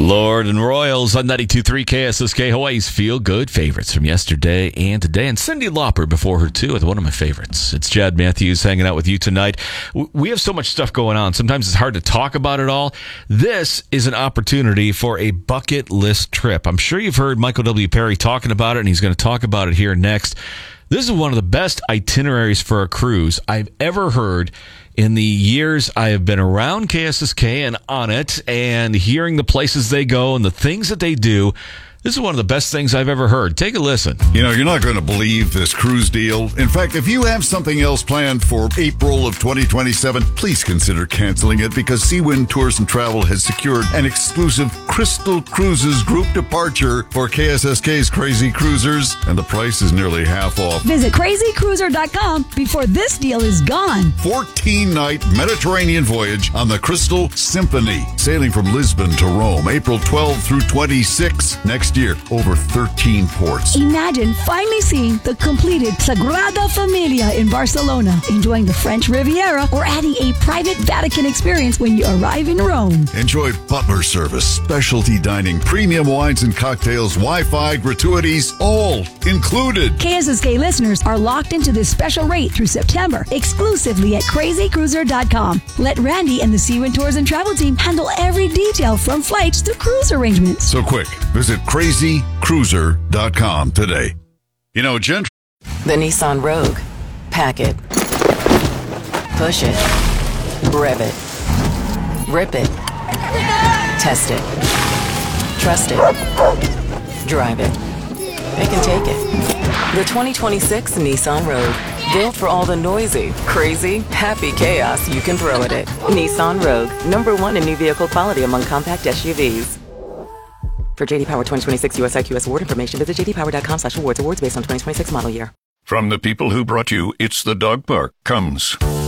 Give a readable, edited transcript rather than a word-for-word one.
Lord and Royals on 92.3 KSSK, Hawaii's feel-good favorites from yesterday and today. And Cyndi Lauper before her, too, with one of my favorites. It's Chad Matthews hanging out with you tonight. We have so much stuff going on. Sometimes it's hard to talk about it all. This is an opportunity for a bucket list trip. I'm sure you've heard Michael W. Perry talking about it, and he's going to talk about it here next. This is one of the best itineraries for a cruise I've ever heard in the years I have been around KSSK and on it and hearing the places they go and the things that they do. This is one of the best things I've ever heard. Take a listen. You know, you're not going to believe this cruise deal. In fact, if you have something else planned for April of 2027, please consider canceling it because Seawind Tours and Travel has secured an exclusive Crystal Cruises group departure for KSSK's Crazy Cruisers, and the price is nearly half off. Visit crazycruiser.com before this deal is gone. 14-night Mediterranean voyage on the Crystal Symphony, sailing from Lisbon to Rome, April 12 through 26 next year, over 13 ports. Imagine finally seeing the completed Sagrada Familia in Barcelona, enjoying the French Riviera, or adding a private Vatican experience when you arrive in Rome. Enjoy butler service, specialty dining, premium wines and cocktails, Wi-Fi, gratuities, all included. KSSK listeners are locked into this special rate through September, exclusively at crazycruiser.com. Let Randy and the Seawind Tours and Travel team handle every detail from flights to cruise arrangements. So quick, visit crazycruiser.com today. You know, The Nissan Rogue. Pack it. Push it. Rev it. Rip it. Test it. Trust it. Drive it. It can take it. The 2026 Nissan Rogue. Built for all the noisy, crazy, happy chaos you can throw at it. Nissan Rogue. #1 in new vehicle quality among compact SUVs. For J.D. Power 2026 US IQS award information, visit jdpower.com/awards. Awards based on 2026 model year. From the people who brought you It's the Dog Park comes